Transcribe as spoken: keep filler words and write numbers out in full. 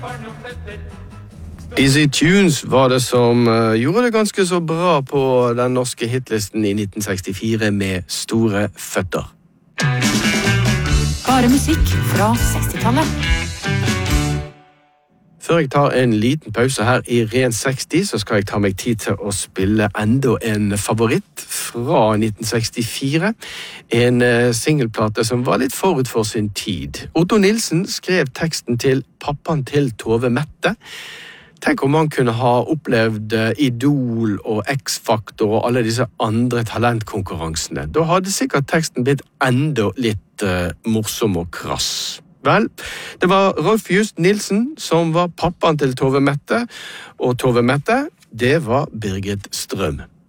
Easy Tunes var det som uh, gjorde det ganske så bra på den norske hitlisten i nitten sekstifire med Store føtter. Bare musikk fra sekstitallet. Før jeg tar en liten pause her i Ren seksti, så skal jeg ta meg tid til å spille enda en favoritt fra nitten sekstifire. En uh, singelplate som var litt forut for sin tid. Otto Nilsen skrev teksten til pappaen til Tove Mette. Tenk om man kunne ha opplevd uh, Idol og X-Factor og alle disse andre talentkonkurransene. Da hadde sikkert teksten blitt enda litt uh, morsom og krass. Vel, det var Rolf Just Nilsen som var pappaen til Tove Mette, og Tove Mette, det var Birgit Strøm.